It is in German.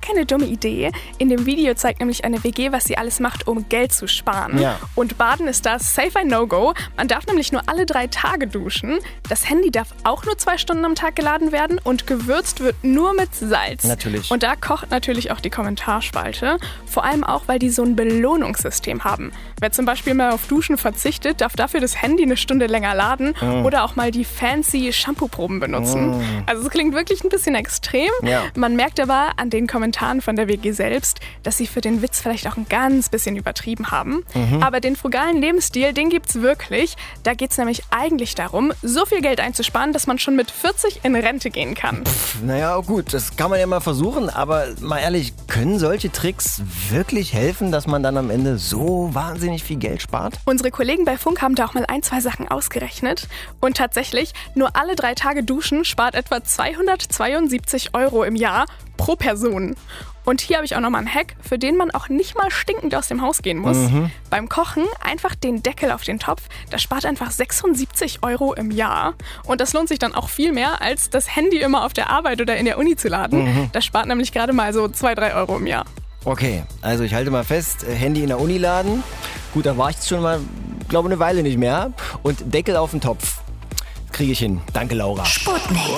keine dumme Idee. In dem Video zeigt nämlich eine WG, was sie alles macht, um Geld zu sparen. Ja. Und Baden ist da safe ein No-Go. Man darf nämlich nur alle 3 Tage duschen. Das Handy darf auch nur 2 Stunden am Tag geladen werden und gewürzt wird nur mit Salz. Natürlich. Und da kocht natürlich auch die Kommentarspalte. Vor allem auch, weil die so ein Belohnungssystem haben. Wer zum Beispiel mal auf Duschen verzichtet, darf dafür das Handy eine Stunde länger laden oder auch mal die fancy Shampoo-Proben benutzen. Also es klingt wirklich ein bisschen extrem. Ja. Man merkt aber an den Kommentaren von der WG selbst, dass sie für den Witz vielleicht auch ein ganz bisschen übertrieben haben. Aber den frugalen Lebensstil, den gibt's wirklich. Da geht's nämlich eigentlich darum, so viel Geld einzusparen, dass man schon mit 40 in Rente gehen kann. Naja, gut, das kann man ja mal versuchen, aber mal ehrlich, können solche Tricks wirklich helfen, dass man dann am Ende so wahnsinnig viel Geld spart? Unsere Kollegen bei Funk haben da auch mal 2 Sachen ausgerechnet. Und tatsächlich, nur alle 3 Tage duschen spart etwa 272 € im Jahr pro Person. Und hier habe ich auch nochmal einen Hack, für den man auch nicht mal stinkend aus dem Haus gehen muss. Beim Kochen einfach den Deckel auf den Topf, das spart einfach 76 € im Jahr. Und das lohnt sich dann auch viel mehr, als das Handy immer auf der Arbeit oder in der Uni zu laden. Das spart nämlich gerade mal so 2-3 € im Jahr. Okay, also ich halte mal fest, Handy in der Uni laden. Gut, da war ich jetzt schon mal, glaube eine Weile nicht mehr. Und Deckel auf den Topf. Kriege ich hin. Danke, Laura. Sputnik.